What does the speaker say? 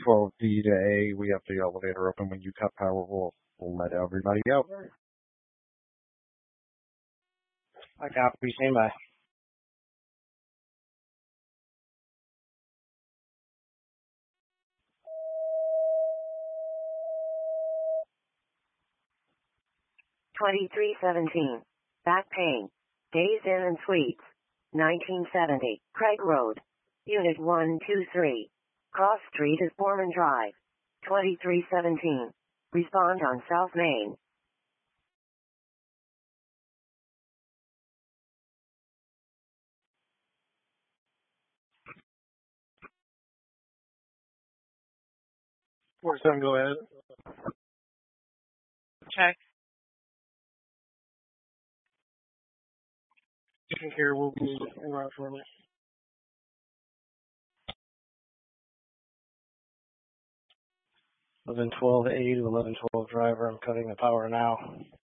12D to A. We have the elevator open. When you cut power, we'll let everybody out. I copy. Stand by. $23.17. Back pain. Days Inn and Suites. 1970. Craig Road. Unit 123. Cross Street is Borman Drive. 2317. Respond on South Main. Where's some go ahead? Check. Taking care will be en route for me. 1112A to 1112 driver. I'm cutting the power now.